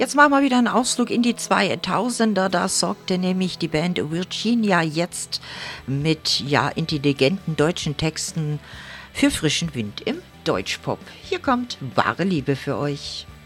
Jetzt machen wir wieder einen Ausflug in die 2000er. Da sorgte nämlich die Band Virginia jetzt mit intelligenten deutschen Texten für frischen Wind im Deutschpop. Hier kommt wahre Liebe für euch.